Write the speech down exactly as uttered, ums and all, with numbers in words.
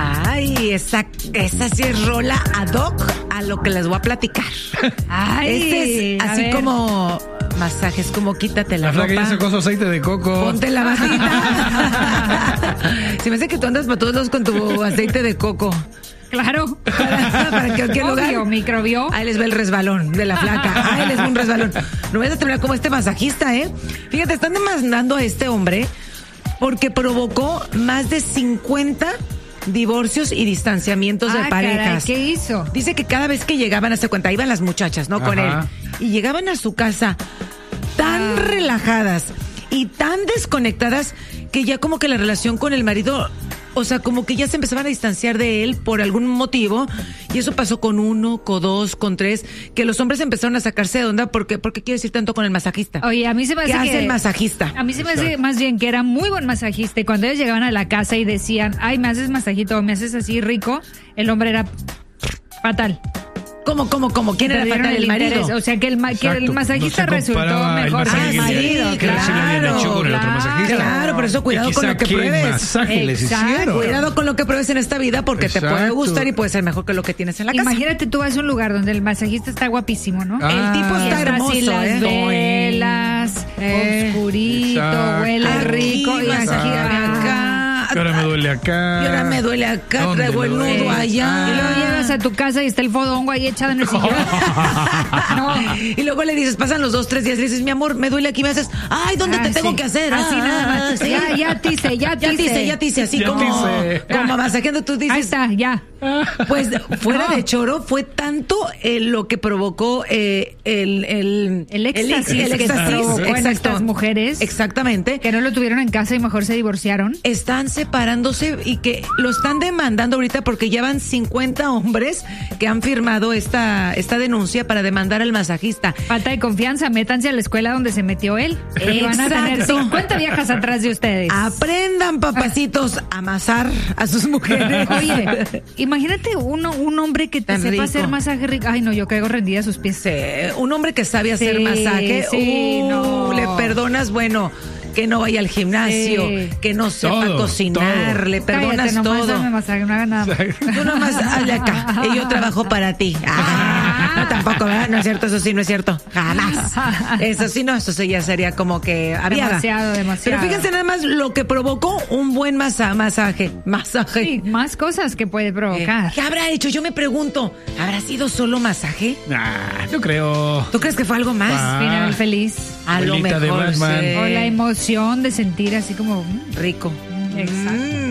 Ay, esa, esa sí es rola ad hoc a lo que les voy a platicar. Ay, este es así como masajes, como quítate la, la ropa. La flaca ya sacó su aceite de coco. Ponte la bajita. Se me hace que tú andas para todos lados con tu aceite de coco. Claro. Para, para que cualquier lugar. Obvio, microbio. Ahí les ve el resbalón de la flaca. Ahí les ve un resbalón. No vayas a terminar como este masajista, ¿eh? Fíjate, están demandando a este hombre porque provocó más de cincuenta divorcios y distanciamientos ah, de parejas. Caray, ¿qué hizo? Dice que cada vez que llegaban a hacer cuenta, iban las muchachas, ¿no? Con Ajá. él. Y llegaban a su casa tan Ah. relajadas y tan desconectadas que ya como que la relación con el marido, o sea, como que ya se empezaban a distanciar de él por algún motivo, y eso pasó con uno, con dos, con tres, que los hombres empezaron a sacarse de onda porque, porque quiere decir tanto con el masajista. Oye, a mí se me hace ¿Qué que... hace el masajista? A mí se me hace más bien que era muy buen masajista, y cuando ellos llegaban a la casa y decían, ay, me haces masajito, o me haces así rico, el hombre era fatal. ¿Cómo, cómo, cómo? ¿Quién era Perdieron fatal? El marido. interés. O sea, que el, ma- que el Exacto. masajista No se resultó comparaba el mejor que masaje el que le- marido. que recién le habían hecho con el otro masajista. Claro, por eso cuidado Y con lo que quizá qué pruebes. masaje les Exacto. hicieron. Cuidado con lo que pruebes en esta vida porque te puede Exacto. gustar y puede ser mejor que lo que tienes en la casa. Imagínate, tú vas a un lugar donde el masajista está guapísimo, ¿no? Ah. El tipo Y está está hermoso, así las ¿eh? velas, Eh, oscurito, exacto. huele Aquí, rico. Y aquí, masajírame acá. Y ahora me duele acá. Y ahora me duele acá, ¿Dónde traigo me el duele? nudo allá. Y luego llegas a tu casa y está el fodongo ahí echado en el sillón. No. Y luego le dices, pasan los dos, tres días, le dices, mi amor, me duele aquí, me haces, ay, ¿dónde Ah, te tengo sí. que hacer? Así Ah, nada más. sí. Ya, ya tice, ya Ya tice. tice, ya tice, así Ya como, tice. como masajeando, tú dices. Ahí está, ya. Pues fuera No. de choro, fue tanto eh, lo que provocó eh, el, el, El éxtasis el que éxtasis, provocó en exacto. estas mujeres. Exactamente. Que no lo tuvieron en casa y mejor se divorciaron. Están separándose y que lo están demandando ahorita porque ya van cincuenta hombres que han firmado esta, esta denuncia para demandar al masajista. Falta de confianza, métanse a la escuela donde se metió él. Y van a tener Exacto. cincuenta viejas atrás de ustedes. Aprendan, papacitos, a amasar a sus mujeres. Oye, imagínate uno, un hombre que te Tan sepa rico. hacer masaje rico. Ay, no, yo caigo rendida a sus pies. Sí, un hombre que sabe hacer Sí, masaje, sí, uh, no. le perdonas, bueno, que no vaya al gimnasio, Sí. que no sepa Todo, cocinar, todo. le perdonas Cállate, nomás todo. dame masaje, no haga nada. Tú nomás hazle acá y yo trabajo para ti. Ah, no, tampoco, ¿verdad? No es cierto, eso sí, no es cierto. Jamás. Eso sí, no, eso sí ya sería como que aviada. Demasiado, demasiado. Pero fíjense nada más lo que provocó un buen masa masaje. Masaje. Sí, más cosas que puede provocar. ¿Qué habrá hecho? Yo me pregunto, ¿habrá sido solo masaje? Nah, no creo. ¿Tú crees que fue algo más? Ah. Final feliz. A lo Abuelita de mejor, Batman. sí. O la emoción de sentir así como... mm, Rico. Exacto. Mm.